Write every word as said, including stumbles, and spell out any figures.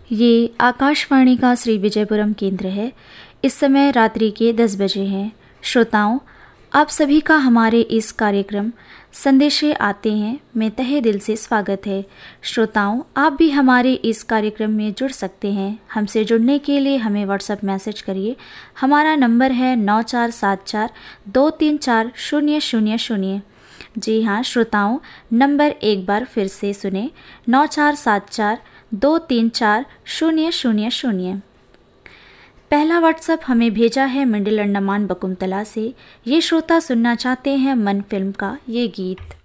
ये आकाशवाणी का श्री विजयपुरम केंद्र है। इस समय रात्रि के दस बजे हैं। श्रोताओं, आप सभी का हमारे इस कार्यक्रम संदेशे आते हैं में तहे दिल से स्वागत है। श्रोताओं, आप भी हमारे इस कार्यक्रम में जुड़ सकते हैं। हमसे जुड़ने के लिए हमें व्हाट्सएप मैसेज करिए। हमारा नंबर है नौ चार सात चार दो तीन चार शून्य शून्य शून्य। जी हाँ श्रोताओं, नंबर एक बार फिर से सुने, नौ चार सात चार दो तीन चार शून्य शून्य शून्य। पहला व्हाट्सएप हमें भेजा है मिडिल अंडमान बकुमतला से। ये श्रोता सुनना चाहते हैं मन फिल्म का ये गीत।